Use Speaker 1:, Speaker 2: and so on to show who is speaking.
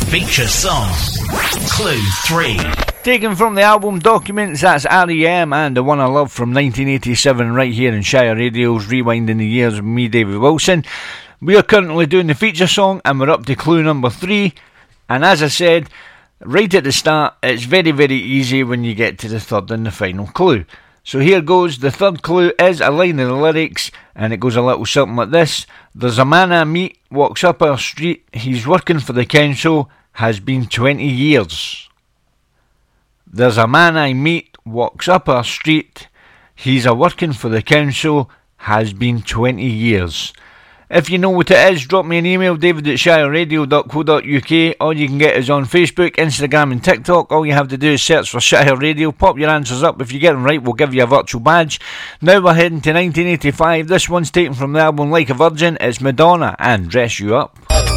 Speaker 1: Feature song, Clue 3.
Speaker 2: Taken from the album Documents, that's R.E.M. and The One I Love from 1987 right here in Shire Radio's Rewinding the Years with me, David Wilson. We are currently doing the feature song and we're up to clue number 3. And as I said, right at the start, it's very, very easy when you get to the third and the final clue. So here goes. The third clue is a line of the lyrics, and it goes a little something like this. There's a man I meet, walks up our street, he's working for the council, has been 20 years. There's a man I meet, walks up our street, he's a working for the council, has been 20 years. If you know what it is, drop me an email, david@shireradio.co.uk. All you can get is on Facebook, Instagram and TikTok. All you have to do is search for Shire Radio, pop your answers up. If you get them right, we'll give you a virtual badge. Now we're heading to 1985. This one's taken from the album Like a Virgin. It's Madonna and Dress You Up.